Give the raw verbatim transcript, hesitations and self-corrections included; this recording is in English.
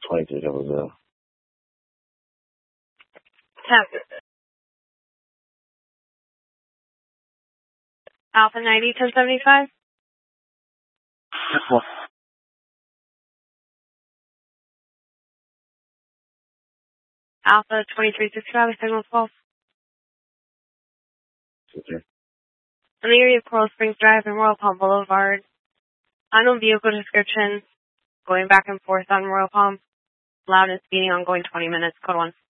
twenty-two double zero. ten. Alpha ninety, ten seventy-five. Well, Alpha twenty-three sixty-five, signal twelve. okay. In the area of Coral Springs Drive and Royal Palm Boulevard. Unknown vehicle description. Going back and forth on Royal Palm. Loud and speeding ongoing twenty minutes. Code one.